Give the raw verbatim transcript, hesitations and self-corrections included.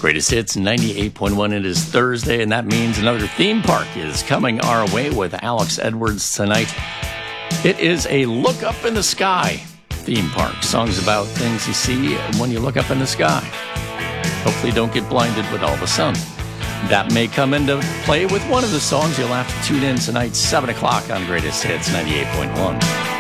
Greatest Hits ninety-eight point one. It is Thursday, and that means another theme park is coming our way with Alex Edwards tonight. It is a look up in the sky theme park. Songs about things you see when you look up in the sky. Hopefully don't get blinded with all the sun. That may come into play with one of the songs. You'll have to tune in tonight, seven o'clock on Greatest Hits ninety-eight point one.